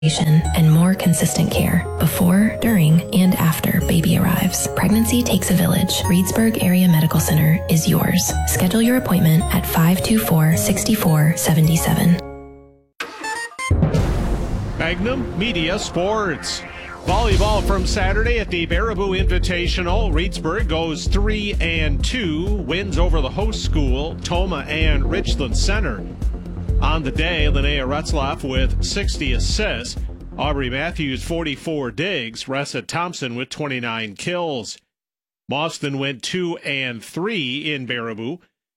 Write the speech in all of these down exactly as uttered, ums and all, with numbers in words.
and more consistent care before, during, and after baby arrives. Pregnancy takes a village. Reedsburg Area Medical Center is yours. Schedule your appointment at five two four, six four seven seven. Magnum Media Sports. Volleyball from Saturday at the Baraboo Invitational. Reedsburg goes three and two, wins over the host school, Toma and Richland Center. On the day, Linnea Retzlaff with sixty assists, Aubrey Matthews forty-four digs, Ressa Thompson with twenty-nine kills. Boston went two and three in Baraboo.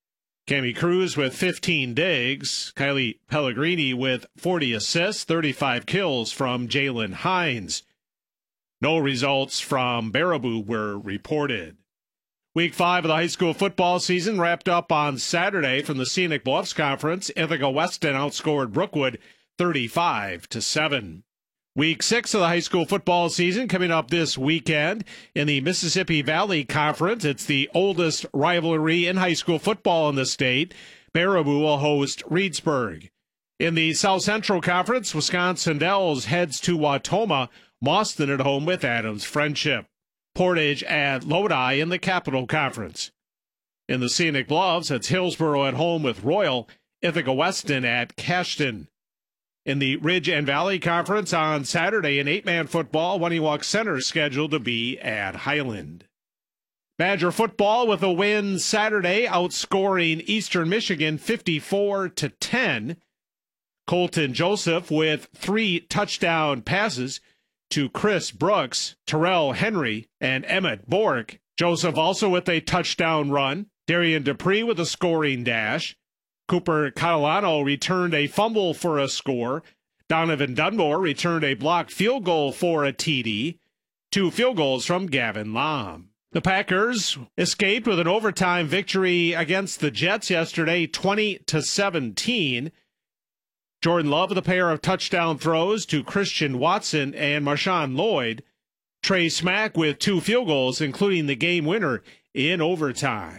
Cami Cruz with fifteen digs, Kylie Pellegrini with forty assists, thirty-five kills from Jalen Hines. No results from Baraboo were reported. Week five of the high school football season wrapped up on Saturday from the Scenic Bluffs Conference. Ithaca Weston outscored Brookwood thirty-five to seven. Week six of the high school football season coming up this weekend in the Mississippi Valley Conference. It's the oldest rivalry in high school football in the state. Baraboo will host Reedsburg. In the South Central Conference, Wisconsin Dells heads to Wautoma. Boston at home with Adams Friendship. Portage at Lodi in the Capital Conference. In the Scenic Bluffs, it's Hillsboro at home with Royal, Ithaca Weston at Cashton. In the Ridge and Valley Conference on Saturday in eight-man football, Waniwak Center scheduled to be at Highland. Badger football with a win Saturday, outscoring Eastern Michigan fifty-four to ten. Colton Joseph with three touchdown passes to Chris Brooks, Terrell Henry, and Emmett Bork. Joseph also with a touchdown run. Darian Dupree with a scoring dash. Cooper Catalano returned a fumble for a score. Donovan Dunmore returned a blocked field goal for a T D. Two field goals from Gavin Lom. The Packers escaped with an overtime victory against the Jets yesterday, twenty to seventeen. Jordan Love with a pair of touchdown throws to Christian Watson and Marshawn Lloyd. Trey Smack with two field goals, including the game winner in overtime.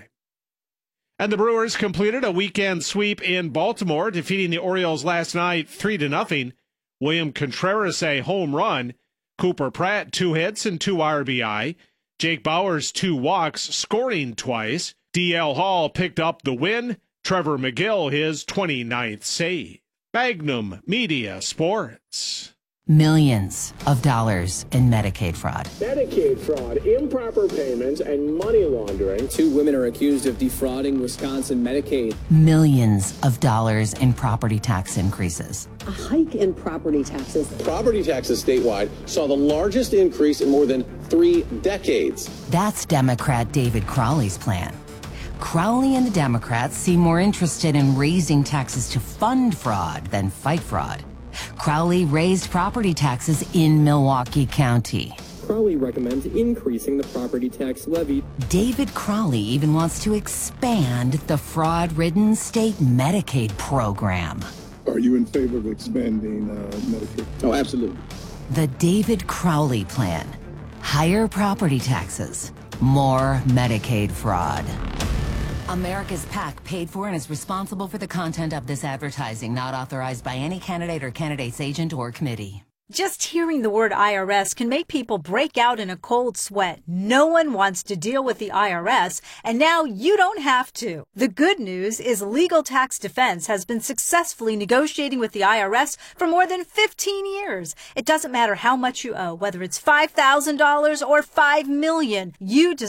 And the Brewers completed a weekend sweep in Baltimore, defeating the Orioles last night three to nothing. William Contreras a home run. Cooper Pratt two hits and two R B I. Jake Bowers two walks, scoring twice. D L Hall picked up the win. Trevor McGill his twenty-ninth save. Magnum Media Sports. Millions of dollars in Medicaid fraud. Medicaid fraud, improper payments, and money laundering. Two women are accused of defrauding Wisconsin Medicaid. Millions of dollars in property tax increases. A hike in property taxes. Property taxes statewide saw the largest increase in more than three decades. That's Democrat David Crowley's plan. Crowley and the Democrats seem more interested in raising taxes to fund fraud than fight fraud. Crowley raised property taxes in Milwaukee County. Crowley recommends increasing the property tax levy. David Crowley even wants to expand the fraud-ridden state Medicaid program. Are you in favor of expanding uh, Medicaid? Oh, absolutely. The David Crowley plan. Higher property taxes, more Medicaid fraud. America's PAC paid for and is responsible for the content of this advertising, not authorized by any candidate or candidate's agent or committee. Just hearing the word I R S can make people break out in a cold sweat. No one wants to deal with the I R S, and now you don't have to. The good news is Legal Tax Defense has been successfully negotiating with the I R S for more than fifteen years. It doesn't matter how much you owe, whether it's five thousand dollars or five million dollars. You deserve